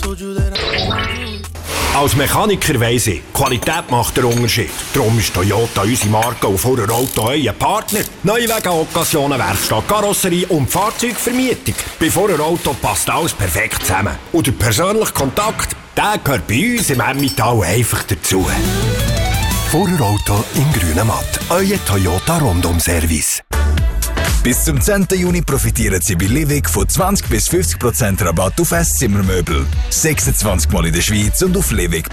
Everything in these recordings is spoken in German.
Als Mechaniker weiss ich, Qualität macht den Unterschied. Darum ist Toyota unsere Marke und vor einem Auto euer Partner. Neuwagen, Occasionen, Werkstatt, Karosserie und Fahrzeugvermietung. Bei einem Auto passt alles perfekt zusammen. Und der persönliche Kontakt, der gehört bei uns im Emmental einfach dazu. Vorderauto in grünem Matt. Euer Toyota Rundum-Service. Bis zum 10. Juni profitieren Sie bei Livig von 20-50% Rabatt auf Esszimmermöbel. 26 Mal in der Schweiz und auf livig.ch.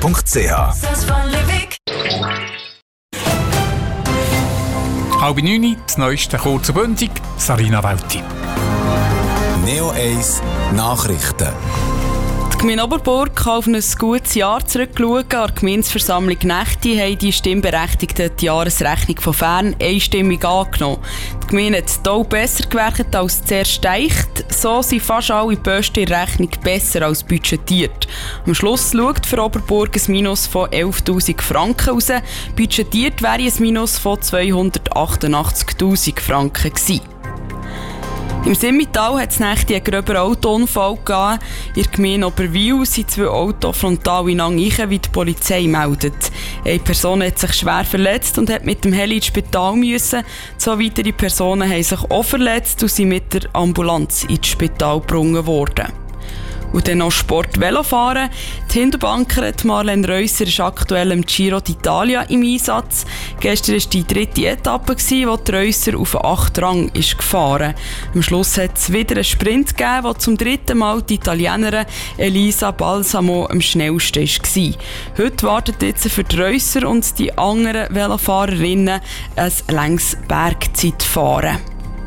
Halb 9, das neueste kurz und bündig, Sarina Welti. Neo 1 Nachrichten. Die Gemeinde Oberburg kann auf ein gutes Jahr zurückschauen. An der Gemeindeversammlung Nächte haben die Stimmberechtigten die Jahresrechnung von Fern einstimmig angenommen. Die Gemeinde hat auch besser gewertet als zuerst gedacht. So sind fast alle Posten in der Rechnung besser als budgetiert. Am Schluss schaut für Oberburg ein Minus von 11'000 Franken raus. Budgetiert wäre ein Minus von 288'000 Franken gewesen. Im Simmental hat es nächtig einen gröberen Autounfall gegeben. In der Gemeinde Oberwil sind 2 Autos frontal ineinander, wie die Polizei meldet. Eine Person hat sich schwer verletzt und hat mit dem Heli ins Spital müssen. 2 weitere Personen haben sich auch verletzt und sind mit der Ambulanz ins Spital gebracht worden. Und dann noch Sport Velofahren. Die Hinterbankerin Marlene Reusser ist aktuell im Giro d'Italia im Einsatz. Gestern war die 3. Etappe, wo die Reusser auf den 8. Rang ist gefahren. Am Schluss hat es wieder einen Sprint gegeben, wo zum 3. Mal die Italienerin Elisa Balsamo am schnellsten war. Heute wartet jetzt für die Reusser und die anderen Velofahrerinnen ein längs Bergzeitfahren.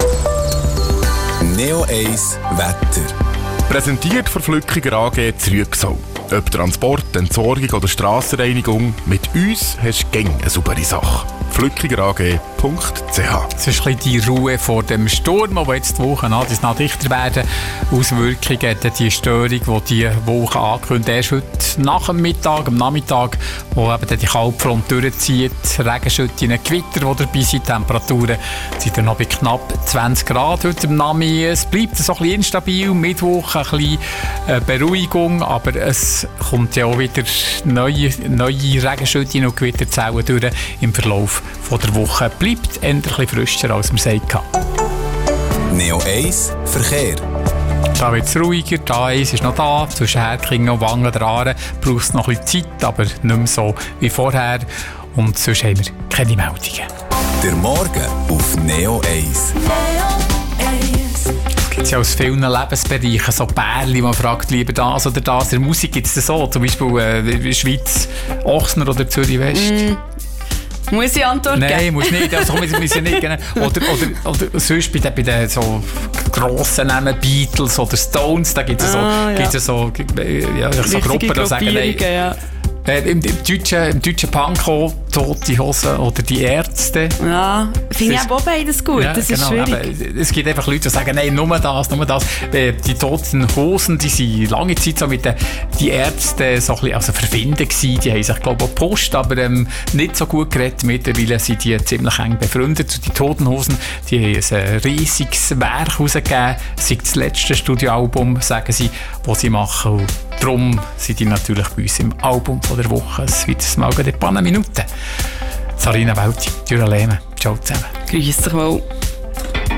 Neo 1 Wetter. Präsentiert von Flückiger AG Zrügsau. Ob Transport, Entsorgung oder Strassenreinigung, mit uns hast du gäng eine saubere Sache. flückigerag.ch. Es ist ein bisschen die Ruhe vor dem Sturm, aber jetzt die Wochen noch dichter werden. Auswirkungen hat die Störung, die diese Woche ankündigt, erst heute nach dem Mittag, am Nachmittag, wo eben die Kaltfront durchzieht, Regenschütten, Gewitter, die dabei sind, Temperaturen sind dann noch bei knapp 20 Grad heute im Nami. Es bleibt so ein bisschen instabil, Mittwoch ein bisschen Beruhigung, aber es kommt ja auch wieder neue Regenschütten und Gewitterzellen durch im Verlauf von der Woche. Bleibt eher ein bisschen frischer, als wir gesagt haben. Neo 1 Verkehr. Da wird es ruhiger, die A1 ist noch da, zwischen Herkingen und Wangen der Aare braucht es noch ein bisschen Zeit, aber nicht mehr so wie vorher. Und sonst haben wir keine Meldungen. Der Morgen auf Neo 1. Es gibt ja aus vielen Lebensbereichen so Pärchen, man fragt lieber das oder das. In der Musik gibt es das so, zum Beispiel in der Schweiz Ochsner oder Zürich West. Muss ich antworten? Nein, muss nicht. Also, wir müssen nicht oder sonst bei den so grossen Namen, Beatles oder Stones, da gibt es so Gruppen, die sagen, nein. Im deutschen Punk auch Tote Hosen oder die Ärzte. Ja, finde ich auch beides gut. Ja, das ist schwierig. Aber es gibt einfach Leute, die sagen, nein, nur das. Die Toten Hosen, die sind lange Zeit so mit den Ärzten so ein bisschen verbunden gewesen. Die haben sich, glaube ich, auch gepusht, aber nicht so gut geredet. Mittlerweile sind die ziemlich eng befreundet. Die Toten Hosen, die haben ein riesiges Werk rausgegeben. Das ist das letzte Studioalbum, sagen sie, das sie machen. Und darum sind die natürlich bei uns im Album von der Woche. Ein weiteres Mal in ein paar Minuten. Sarina Welti, Jura Lehmann. Ciao zusammen. Grüß dich wohl.